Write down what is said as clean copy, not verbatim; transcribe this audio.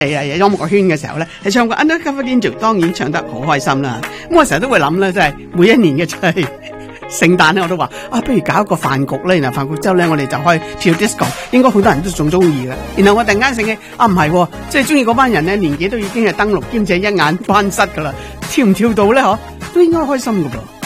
音樂圈嘅時候咧，係唱過 Undercover Angel， 當然唱得好開心啦。咁我成日都會諗咧，即係每一年嘅即係聖誕咧，我都話不如搞一個飯局咧，然後飯局之後咧，我哋就可以跳 disco， 應該好多人都仲中意嘅。然後我突然間醒起，唔係，即係中意嗰班人咧，年紀都已經係登陸兼且一眼關失噶啦，跳唔跳到咧？都應該開心噶噃。